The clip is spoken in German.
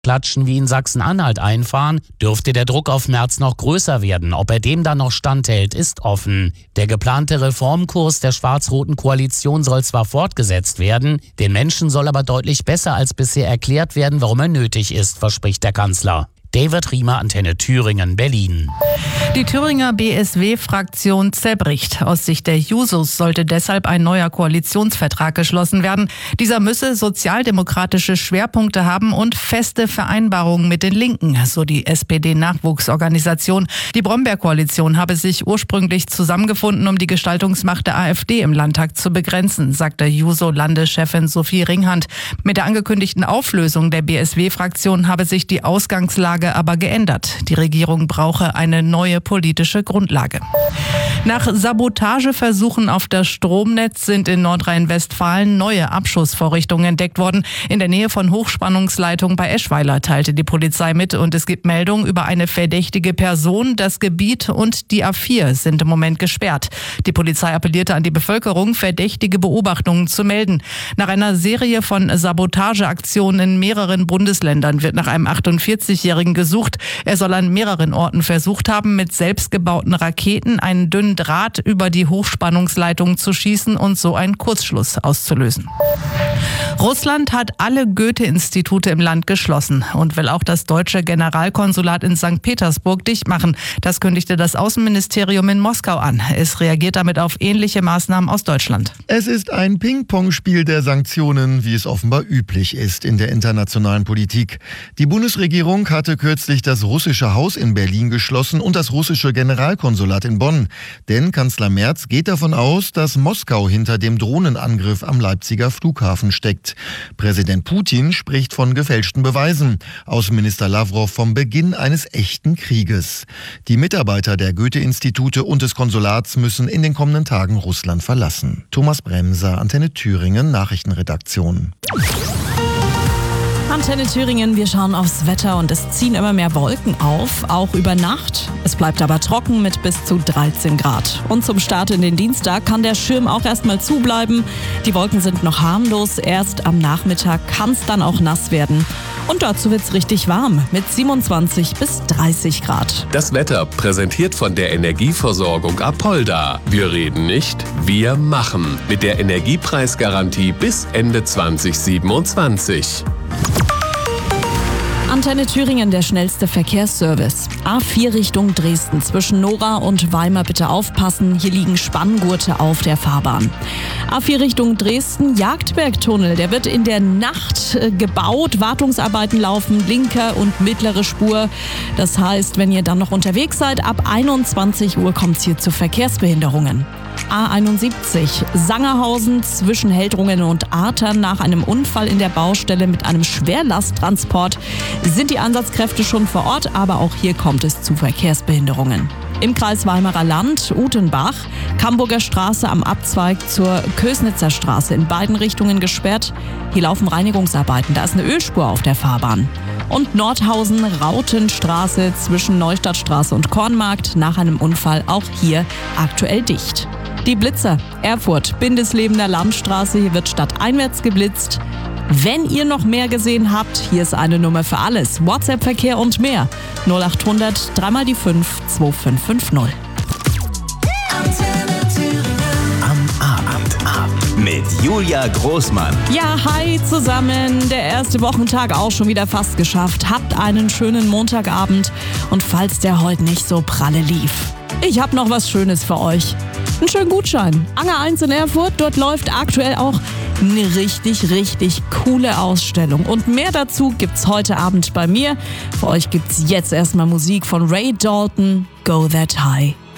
Klatschen wie in Sachsen-Anhalt einfahren, dürfte der Druck auf Merz noch größer werden. Ob er dem dann noch standhält, ist offen. Der geplante Reformkurs der schwarz-roten Koalition soll zwar fortgesetzt werden, den Menschen soll aber deutlich besser als bisher erklärt werden, warum er nötig ist, verspricht der Kanzler. David Riemer, Antenne Thüringen, Berlin. Die Thüringer BSW-Fraktion zerbricht. Aus Sicht der Jusos sollte deshalb ein neuer Koalitionsvertrag geschlossen werden. Dieser müsse sozialdemokratische Schwerpunkte haben und feste Vereinbarungen mit den Linken, so die SPD-Nachwuchsorganisation. Die Brombeer-Koalition habe sich ursprünglich zusammengefunden, um die Gestaltungsmacht der AfD im Landtag zu begrenzen, sagte Juso-Landeschefin Sophie Ringhand. Mit der angekündigten Auflösung der BSW-Fraktion habe sich die Ausgangslage aber geändert. Die Regierung brauche eine neue politische Grundlage. Nach Sabotageversuchen auf das Stromnetz sind in Nordrhein-Westfalen neue Abschussvorrichtungen entdeckt worden. In der Nähe von Hochspannungsleitungen bei Eschweiler teilte die Polizei mit und es gibt Meldungen über eine verdächtige Person. Das Gebiet und die A4 sind im Moment gesperrt. Die Polizei appellierte an die Bevölkerung, verdächtige Beobachtungen zu melden. Nach einer Serie von Sabotageaktionen in mehreren Bundesländern wird nach einem 48-Jährigen gesucht. Er soll an mehreren Orten versucht haben, mit selbstgebauten Raketen einen dünnen Draht über die Hochspannungsleitung zu schießen und so einen Kurzschluss auszulösen. Russland hat alle Goethe-Institute im Land geschlossen und will auch das deutsche Generalkonsulat in St. Petersburg dicht machen. Das kündigte das Außenministerium in Moskau an. Es reagiert damit auf ähnliche Maßnahmen aus Deutschland. Es ist ein Ping-Pong-Spiel der Sanktionen, wie es offenbar üblich ist in der internationalen Politik. Die Bundesregierung hatte kürzlich das russische Haus in Berlin geschlossen und das russische Generalkonsulat in Bonn. Denn Kanzler Merz geht davon aus, dass Moskau hinter dem Drohnenangriff am Leipziger Flughafen steckt. Präsident Putin spricht von gefälschten Beweisen. Außenminister Lavrov vom Beginn eines echten Krieges. Die Mitarbeiter der Goethe-Institute und des Konsulats müssen in den kommenden Tagen Russland verlassen. Thomas Bremser, Antenne Thüringen, Nachrichtenredaktion. Antenne Thüringen, wir schauen aufs Wetter und es ziehen immer mehr Wolken auf, auch über Nacht. Es bleibt aber trocken mit bis zu 13 Grad. Und zum Start in den Dienstag kann der Schirm auch erstmal zubleiben. Die Wolken sind noch harmlos, erst am Nachmittag kann es dann auch nass werden. Und dazu wird's richtig warm mit 27 bis 30 Grad. Das Wetter präsentiert von der Energieversorgung Apolda. Wir reden nicht, wir machen. Mit der Energiepreisgarantie bis Ende 2027. Antenne Thüringen, der schnellste Verkehrsservice. A4 Richtung Dresden. Zwischen Nora und Weimar bitte aufpassen. Hier liegen Spanngurte auf der Fahrbahn. A4 Richtung Dresden, Jagdbergtunnel. Der wird in der Nacht gebaut. Wartungsarbeiten laufen, linke und mittlere Spur. Das heißt, wenn ihr dann noch unterwegs seid, ab 21 Uhr kommt es hier zu Verkehrsbehinderungen. A71 Sangerhausen zwischen Heldrungen und Artern. Nach einem Unfall in der Baustelle mit einem Schwerlasttransport sind die Einsatzkräfte schon vor Ort, aber auch hier kommt es zu Verkehrsbehinderungen. Im Kreis Weimarer Land, Utenbach, Camburger Straße am Abzweig zur Kösnitzer Straße in beiden Richtungen gesperrt. Hier laufen Reinigungsarbeiten, da ist eine Ölspur auf der Fahrbahn. Und Nordhausen, Rautenstraße zwischen Neustadtstraße und Kornmarkt, nach einem Unfall auch hier aktuell dicht. Die Blitzer, Erfurt, Bindeslebener Landstraße, hier wird stadteinwärts geblitzt. Wenn ihr noch mehr gesehen habt, hier ist eine Nummer für alles. WhatsApp-Verkehr und mehr. 0800 3 mal die 5 2550. Am Abend mit Julia Großmann. Ja, hi zusammen. Der erste Wochentag auch schon wieder fast geschafft. Habt einen schönen Montagabend. Und falls der heute nicht so pralle lief, ich habe noch was Schönes für euch. Einen schönen Gutschein. Anger 1 in Erfurt, dort läuft aktuell auch eine richtig coole Ausstellung. Und mehr dazu gibt's heute Abend bei mir. Für euch gibt's jetzt erstmal Musik von Ray Dalton, Go That High.